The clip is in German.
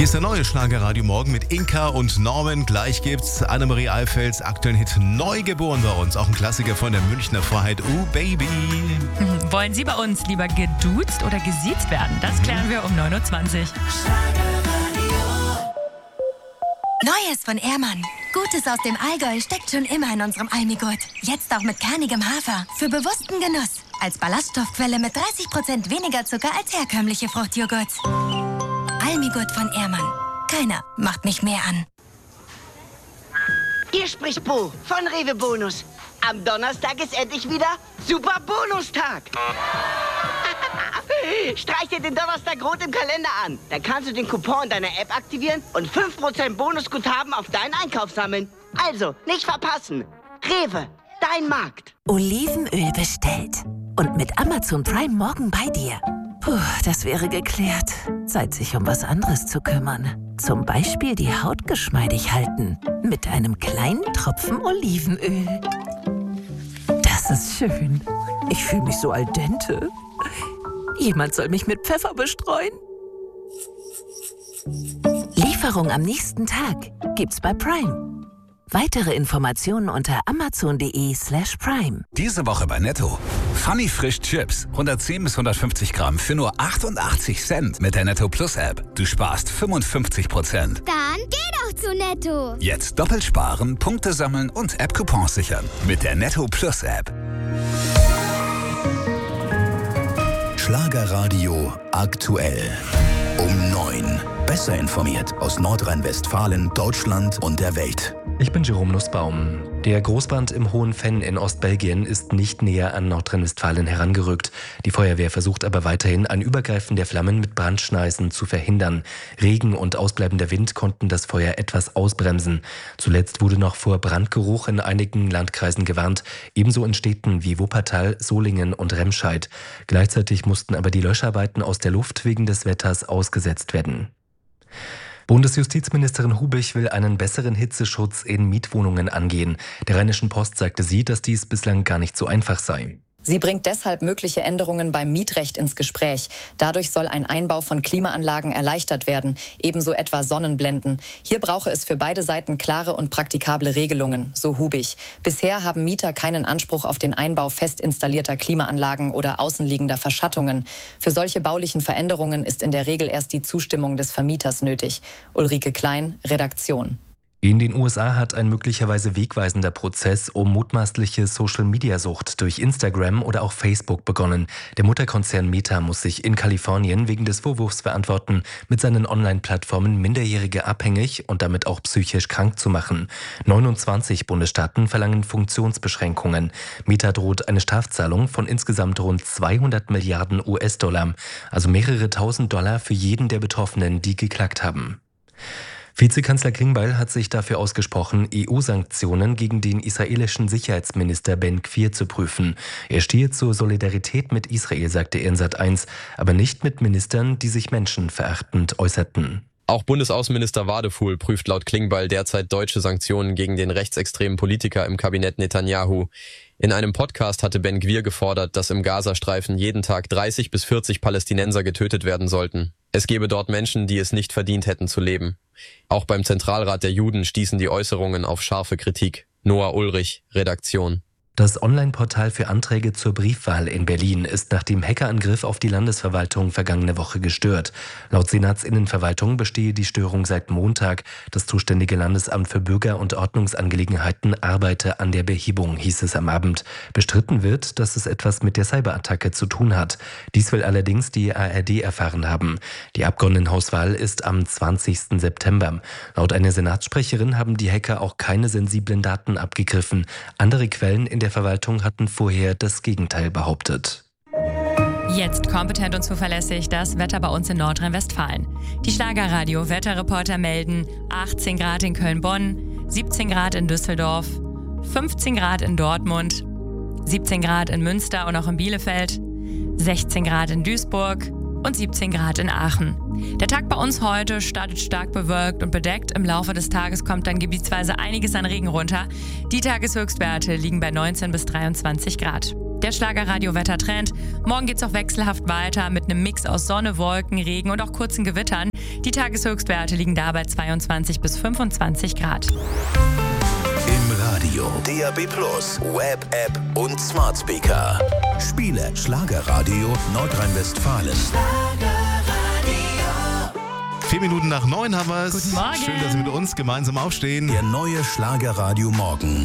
Hier ist der neue Schlagerradio Morgen mit Inka und Norman. Gleich gibt's Annemarie Alfelds aktuellen Hit Neugeboren bei uns. Auch ein Klassiker von der Münchner Freiheit. Baby. Wollen Sie bei uns lieber geduzt oder gesiezt werden? Das klären wir um 9.20 Uhr. Neues von Ehrmann. Gutes aus dem Allgäu steckt schon immer in unserem Almigurt. Jetzt auch mit kernigem Hafer. Für bewussten Genuss. Als Ballaststoffquelle mit 30% weniger Zucker als herkömmliche Fruchtjoghurts. Almigurt von Ehrmann. Keiner macht mich mehr an. Hier spricht Bo von Rewe Bonus. Am Donnerstag ist endlich wieder Super Bonustag. Streich dir den Donnerstag rot im Kalender an. Dann kannst du den Coupon deiner App aktivieren und 5% Bonusguthaben auf deinen Einkauf sammeln. Also, nicht verpassen. Rewe, dein Markt. Olivenöl bestellt. Und mit Amazon Prime morgen bei dir. Puh, das wäre geklärt. Zeit, sich um was anderes zu kümmern. Zum Beispiel die Haut geschmeidig halten. Mit einem kleinen Tropfen Olivenöl. Das ist schön. Ich fühle mich so al dente. Jemand soll mich mit Pfeffer bestreuen. Lieferung am nächsten Tag gibt's bei Prime. Weitere Informationen unter amazon.de/prime. Diese Woche bei Netto. Funny Frisch Chips. 110 bis 150 Gramm für nur 88 Cent mit der Netto Plus App. Du sparst 55%. Dann geh doch zu Netto. Jetzt doppelt sparen, Punkte sammeln und App-Coupons sichern. Mit der Netto Plus App. Schlagerradio aktuell. Um 9. Besser informiert aus Nordrhein-Westfalen, Deutschland und der Welt. Ich bin Jerome Nussbaum. Der Großbrand im Hohen Venn in Ostbelgien ist nicht näher an Nordrhein-Westfalen herangerückt. Die Feuerwehr versucht aber weiterhin, ein Übergreifen der Flammen mit Brandschneisen zu verhindern. Regen und ausbleibender Wind konnten das Feuer etwas ausbremsen. Zuletzt wurde noch vor Brandgeruch in einigen Landkreisen gewarnt, ebenso in Städten wie Wuppertal, Solingen und Remscheid. Gleichzeitig mussten aber die Löscharbeiten aus der Luft wegen des Wetters ausgesetzt werden. Bundesjustizministerin Hubich will einen besseren Hitzeschutz in Mietwohnungen angehen. Der Rheinischen Post sagte sie, dass dies bislang gar nicht so einfach sei. Sie bringt deshalb mögliche Änderungen beim Mietrecht ins Gespräch. Dadurch soll ein Einbau von Klimaanlagen erleichtert werden, ebenso etwa Sonnenblenden. Hier brauche es für beide Seiten klare und praktikable Regelungen, so Hubich. Bisher haben Mieter keinen Anspruch auf den Einbau fest installierter Klimaanlagen oder außenliegender Verschattungen. Für solche baulichen Veränderungen ist in der Regel erst die Zustimmung des Vermieters nötig. Ulrike Klein, Redaktion. In den USA hat ein möglicherweise wegweisender Prozess um mutmaßliche Social-Media-Sucht durch Instagram oder auch Facebook begonnen. Der Mutterkonzern Meta muss sich in Kalifornien wegen des Vorwurfs verantworten, mit seinen Online-Plattformen Minderjährige abhängig und damit auch psychisch krank zu machen. 29 Bundesstaaten verlangen Funktionsbeschränkungen. Meta droht eine Strafzahlung von insgesamt rund 200 Milliarden US-Dollar, also mehrere tausend Dollar für jeden der Betroffenen, die geklagt haben. Vizekanzler Klingbeil hat sich dafür ausgesprochen, EU-Sanktionen gegen den israelischen Sicherheitsminister Ben Gvir zu prüfen. Er stehe zur Solidarität mit Israel, sagte er in Sat.1, aber nicht mit Ministern, die sich menschenverachtend äußerten. Auch Bundesaußenminister Wadefuhl prüft laut Klingbeil derzeit deutsche Sanktionen gegen den rechtsextremen Politiker im Kabinett Netanyahu. In einem Podcast hatte Ben Gvir gefordert, dass im Gazastreifen jeden Tag 30 bis 40 Palästinenser getötet werden sollten. Es gebe dort Menschen, die es nicht verdient hätten zu leben. Auch beim Zentralrat der Juden stießen die Äußerungen auf scharfe Kritik. Noah Ulrich, Redaktion. Das Online-Portal für Anträge zur Briefwahl in Berlin ist nach dem Hackerangriff auf die Landesverwaltung vergangene Woche gestört. Laut Senatsinnenverwaltung bestehe die Störung seit Montag. Das zuständige Landesamt für Bürger- und Ordnungsangelegenheiten arbeite an der Behebung, hieß es am Abend. Bestritten wird, dass es etwas mit der Cyberattacke zu tun hat. Dies will allerdings die ARD erfahren haben. Die Abgeordnetenhauswahl ist am 20. September. Laut einer Senatssprecherin haben die Hacker auch keine sensiblen Daten abgegriffen. Andere Quellen in der Verwaltung hatten vorher das Gegenteil behauptet. Jetzt kompetent und zuverlässig das Wetter bei uns in Nordrhein-Westfalen. Die Schlagerradio-Wetterreporter melden 18 Grad in Köln-Bonn, 17 Grad in Düsseldorf, 15 Grad in Dortmund, 17 Grad in Münster und auch in Bielefeld, 16 Grad in Duisburg und 17 Grad in Aachen. Der Tag bei uns heute startet stark bewölkt und bedeckt. Im Laufe des Tages kommt dann gebietsweise einiges an Regen runter. Die Tageshöchstwerte liegen bei 19 bis 23 Grad. Der Schlagerradio-Wettertrend. Morgen geht's auch wechselhaft weiter mit einem Mix aus Sonne, Wolken, Regen und auch kurzen Gewittern. Die Tageshöchstwerte liegen da bei 22 bis 25 Grad. Im Radio, DAB+, Web-App und Smart Speaker. Spiele Schlagerradio Nordrhein-Westfalen. 4 Minuten nach 9 haben wir es. Guten Morgen. Schön, dass Sie mit uns gemeinsam aufstehen. Der neue Schlagerradio Morgen.